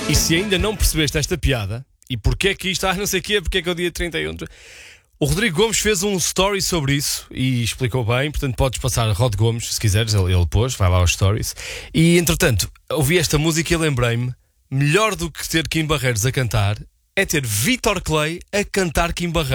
E se ainda não percebeste esta piada, e porque é que isto, não sei o quê, porque é que é o dia 31, o Rodrigo Gomes fez um story sobre isso e explicou bem, portanto podes passar Rod Gomes, se quiseres, ele pôs, vai lá aos stories. E entretanto, ouvi esta música e lembrei-me, melhor do que ter Kim Barreiros a cantar, é ter Vítor Clay a cantar Kim Barreiros.